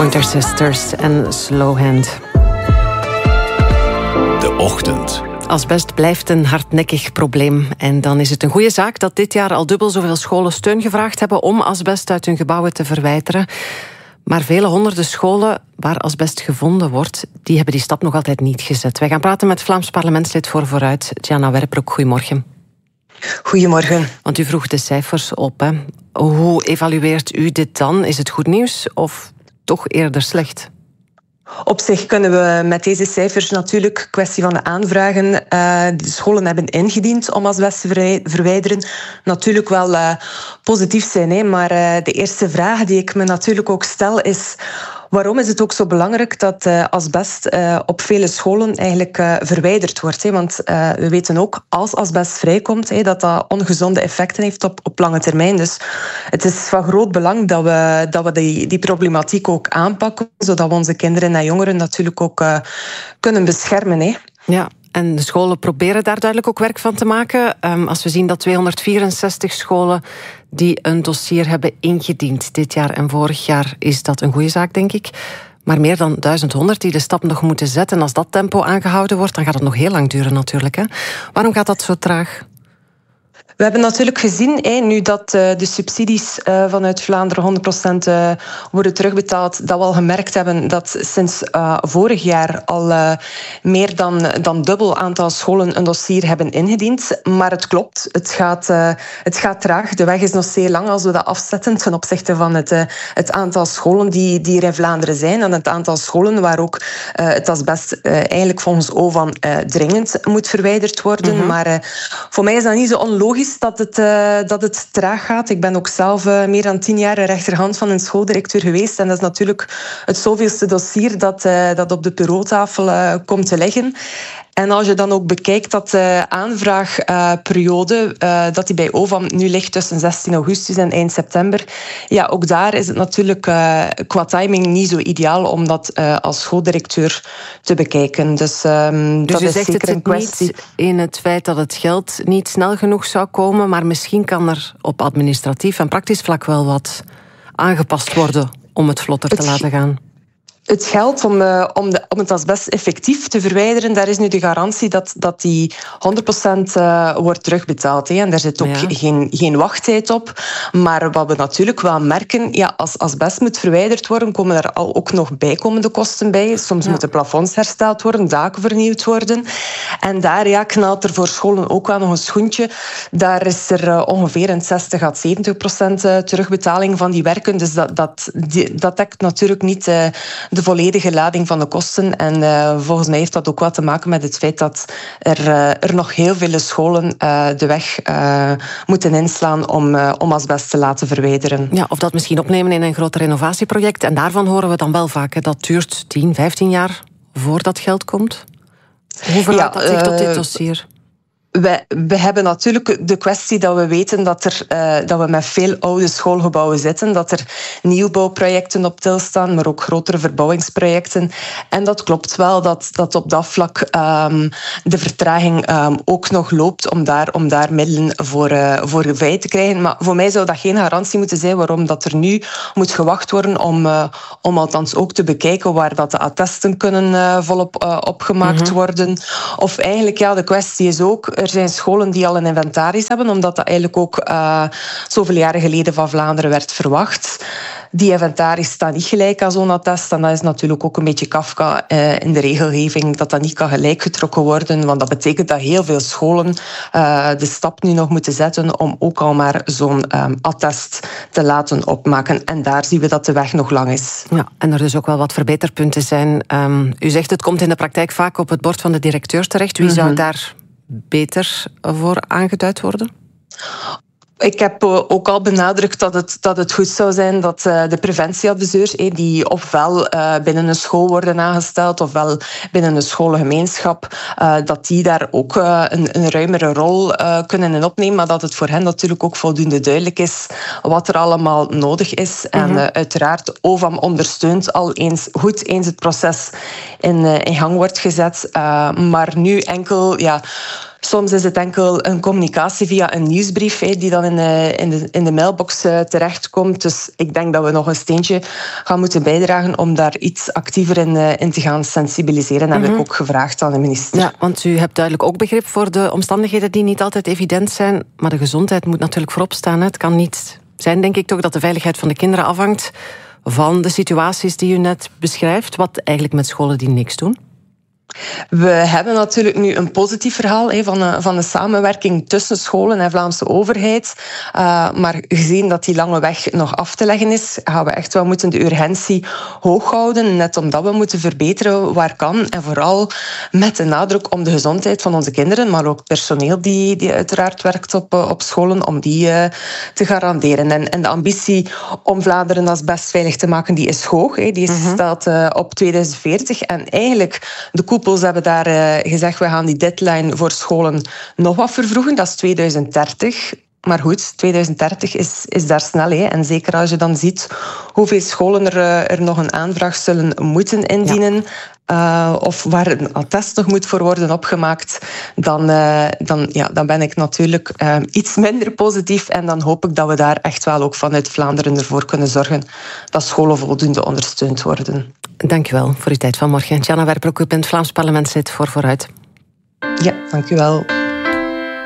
Pointer Sisters en Slowhand. De Ochtend. Asbest blijft een hardnekkig probleem. En dan is het een goede zaak dat dit jaar al dubbel zoveel scholen steun gevraagd hebben om asbest uit hun gebouwen te verwijderen. Maar vele honderden scholen waar asbest gevonden wordt, die hebben die stap nog altijd niet gezet. Wij gaan praten met Vlaams parlementslid voor Vooruit, Diana Werpbroek. Goedemorgen. Goedemorgen. Want u vroeg de cijfers op. Hè. Hoe evalueert u dit dan? Is het goed nieuws of toch eerder slecht? Op zich kunnen we met deze cijfers natuurlijk, kwestie van de aanvragen, de scholen hebben ingediend om asbest te verwijderen, natuurlijk wel positief zijn. Hè? Maar de eerste vraag die ik me natuurlijk ook stel is: waarom is het ook zo belangrijk dat asbest op vele scholen eigenlijk verwijderd wordt? Hè? Want we weten ook, als asbest vrijkomt, dat dat ongezonde effecten heeft op lange termijn. Dus het is van groot belang dat we die problematiek ook aanpakken, zodat we onze kinderen en jongeren natuurlijk ook kunnen beschermen. Hè? Ja. En de scholen proberen daar duidelijk ook werk van te maken. Als we zien dat 264 scholen die een dossier hebben ingediend dit jaar en vorig jaar, is dat een goede zaak, denk ik. Maar meer dan 1100 die de stap nog moeten zetten. Als dat tempo aangehouden wordt, dan gaat het nog heel lang duren natuurlijk. Hè? Waarom gaat dat zo traag? We hebben natuurlijk gezien, nu dat de subsidies vanuit Vlaanderen 100% worden terugbetaald, dat we al gemerkt hebben dat sinds vorig jaar al meer dan dubbel aantal scholen een dossier hebben ingediend. Maar het klopt, het gaat traag. De weg is nog zeer lang als we dat afzetten ten opzichte van het aantal scholen die er in Vlaanderen zijn. En het aantal scholen waar ook het asbest eigenlijk volgens OVAM dringend moet verwijderd worden. Mm-hmm. Maar voor mij is dat niet zo onlogisch dat het traag gaat. Ik ben ook zelf meer dan 10 jaar rechterhand van een schooldirecteur geweest. En dat is natuurlijk het zoveelste dossier dat op de bureautafel komt te liggen. En als je dan ook bekijkt dat de aanvraagperiode dat die bij OVAM nu ligt tussen 16 augustus en eind september, ja, ook daar is het natuurlijk qua timing niet zo ideaal om dat als schooldirecteur te bekijken. Dus dat is zeker een kwestie. Niet in het feit dat het geld niet snel genoeg zou komen, maar misschien kan er op administratief en praktisch vlak wel wat aangepast worden om het vlotter te laten gaan. Het geld om het asbest effectief te verwijderen, daar is nu de garantie dat die 100% wordt terugbetaald. Hè. En daar zit ook geen wachttijd op. Maar wat we natuurlijk wel merken, als asbest moet verwijderd worden, komen er al ook nog bijkomende kosten bij. Soms moeten plafonds hersteld worden, daken vernieuwd worden. En daar knalt er voor scholen ook wel nog een schoentje. Daar is er ongeveer een 60 à 70% terugbetaling van die werken. Dus dat dekt natuurlijk niet de volledige lading van de kosten. En volgens mij heeft dat ook wat te maken met het feit dat er nog heel veel scholen de weg moeten inslaan om asbest te laten verwijderen. Ja, of dat misschien opnemen in een groot renovatieproject. En daarvan horen we dan wel vaak, dat duurt 10, 15 jaar voordat geld komt. Hoe verhoudt dat zich tot dit dossier? We hebben natuurlijk de kwestie dat we weten dat we met veel oude schoolgebouwen zitten, dat er nieuwbouwprojecten op til staan, maar ook grotere verbouwingsprojecten. En dat klopt wel dat op dat vlak de vertraging ook nog loopt om daar middelen voor vrij te krijgen. Maar voor mij zou dat geen garantie moeten zijn waarom dat er nu moet gewacht worden om althans ook te bekijken waar dat de attesten kunnen volop opgemaakt worden. Of eigenlijk, de kwestie is ook, er zijn scholen die al een inventaris hebben, omdat dat eigenlijk ook zoveel jaren geleden van Vlaanderen werd verwacht. Die inventaris staat niet gelijk aan zo'n attest. En dat is natuurlijk ook een beetje Kafka in de regelgeving, dat niet kan gelijk getrokken worden. Want dat betekent dat heel veel scholen de stap nu nog moeten zetten om ook al maar zo'n attest te laten opmaken. En daar zien we dat de weg nog lang is. Ja, en er dus ook wel wat verbeterpunten zijn. U zegt het komt in de praktijk vaak op het bord van de directeur terecht. Wie zou daar beter voor aangeduid worden? Ik heb ook al benadrukt dat het goed zou zijn dat de preventieadviseurs, die ofwel binnen een school worden aangesteld, ofwel binnen een scholengemeenschap, dat die daar ook een ruimere rol kunnen in opnemen, maar dat het voor hen natuurlijk ook voldoende duidelijk is wat er allemaal nodig is. En uiteraard, OVAM ondersteunt al eens het proces in gang wordt gezet. Maar nu enkel Soms is het enkel een communicatie via een nieuwsbrief die dan in de mailbox terechtkomt. Dus ik denk dat we nog een steentje gaan moeten bijdragen om daar iets actiever in te gaan sensibiliseren. Dat heb ik ook gevraagd aan de minister. Ja, want u hebt duidelijk ook begrip voor de omstandigheden die niet altijd evident zijn. Maar de gezondheid moet natuurlijk voorop staan. Het kan niet zijn, denk ik toch, dat de veiligheid van de kinderen afhangt van de situaties die u net beschrijft, wat eigenlijk met scholen die niks doen. We hebben natuurlijk nu een positief verhaal van de samenwerking tussen scholen en Vlaamse overheid. Maar gezien dat die lange weg nog af te leggen is, gaan we echt wel moeten de urgentie hoog houden. Net omdat we moeten verbeteren waar kan. En vooral met de nadruk om de gezondheid van onze kinderen, maar ook personeel die uiteraard werkt op scholen, om die te garanderen. En de ambitie om Vlaanderen als best veilig te maken, die is hoog. Die staat op 2040. En eigenlijk, de koepels hebben daar gezegd, we gaan die deadline voor scholen nog wat vervroegen. Dat is 2030. Maar goed, 2030 is daar snel. En zeker als je dan ziet hoeveel scholen er nog een aanvraag zullen moeten indienen, of waar een attest nog moet voor worden opgemaakt, dan ben ik natuurlijk iets minder positief. En dan hoop ik dat we daar echt wel ook vanuit Vlaanderen ervoor kunnen zorgen dat scholen voldoende ondersteund worden. Dank u wel voor uw tijd vanmorgen. Tjana Werper, u bent Vlaams parlementslid voor Vooruit. Ja, dank u wel.